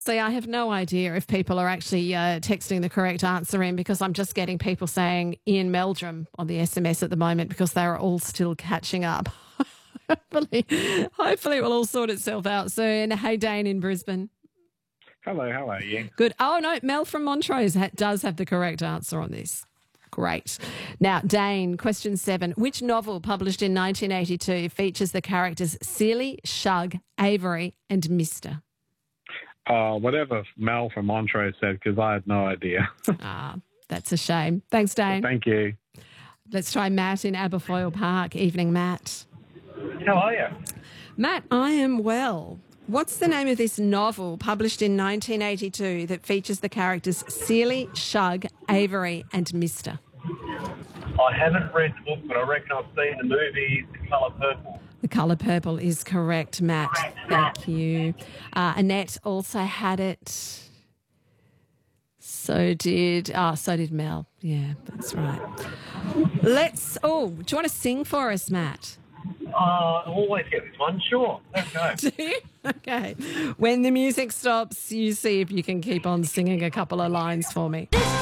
See, I have no idea if people are actually texting the correct answer in because I'm just getting people saying Ian Meldrum on the SMS at the moment because they're all still catching up. hopefully it will all sort itself out soon. Hey, Dane in Brisbane. Hello, how are you? Good. Oh, no, Mel from Montrose does have the correct answer on this. Great. Now, Dane, question 7. Which novel published in 1982 features the characters Seeley, Shug, Avery and Mister? Whatever Mel from Montrose said, because I had no idea. That's a shame. Thanks, Dane. Thank you. Let's try Matt in Aberfoyle Park. Evening, Matt. How are you? Matt, I am well. What's the name of this novel published in 1982 that features the characters Seeley, Shug, Avery and Mister? I haven't read the book, but I reckon I've seen the movie The Colour Purple. The Colour Purple is correct, Matt. Thank you. Annette also had it. So did Mel. Yeah, that's right. Do you want to sing for us, Matt? I always get this one. Sure, let's go. Do you? Okay. When the music stops, you see if you can keep on singing a couple of lines for me.